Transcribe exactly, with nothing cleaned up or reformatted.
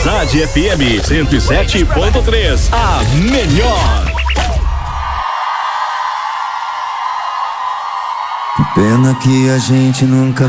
Cidade F M cento e sete ponto três, a melhor. Que pena que a gente nunca